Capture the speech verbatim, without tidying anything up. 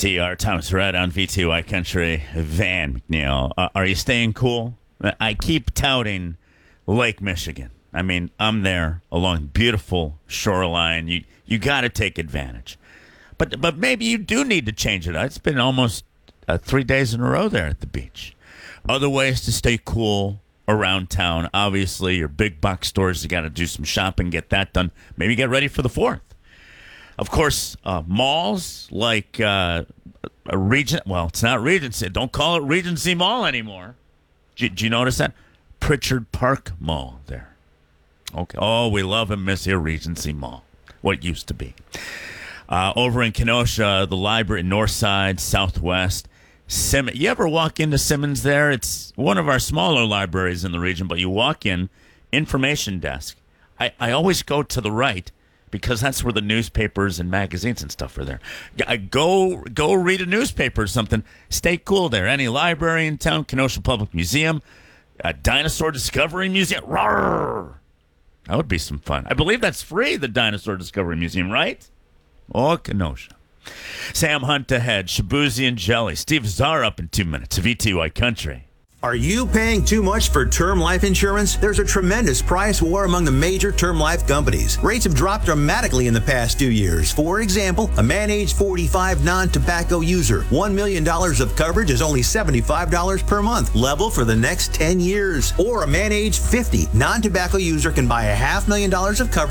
T R Thomas Red on V T Y Country. Van McNeil, uh, are you staying cool? I keep touting Lake Michigan. I mean, I'm there along beautiful shoreline. You you got to take advantage. But but maybe you do need to change it. It's been almost uh, three days in a row there at the beach. Other ways to stay cool around town. Obviously, your big box stores, you got to do some shopping, get that done. Maybe get ready for the fourth. Of course, uh, malls like uh, a Regent. Well, it's not Regency. Don't call it Regency Mall anymore. Did you notice that? Pritchard Park Mall there. Okay. Oh, we love and miss your Regency Mall. What it used to be. Uh, over in Kenosha, the library, North Side, Southwest. Sim- you ever walk into Simmons there? It's one of our smaller libraries in the region, but you walk in, information desk. I, I always go to the right because that's where the newspapers and magazines and stuff are there. I go go read a newspaper or something. Stay cool there. Any library in town, Kenosha Public Museum, a Dinosaur Discovery Museum. Rawr! That would be some fun. I believe that's free, the Dinosaur Discovery Museum, right? Oh, Kenosha. Sam Hunt ahead. Shabuzi and Jelly. Steve Czar up in two minutes. V T Y Country. Are you paying too much for term life insurance? There's a tremendous price war among the major term life companies. Rates have dropped dramatically in the past two years. For example, a man age forty-five non-tobacco user, one million dollars of coverage is only seventy-five dollars per month, level for the next ten years. Or a man age fifty non-tobacco user can buy a half million dollars of coverage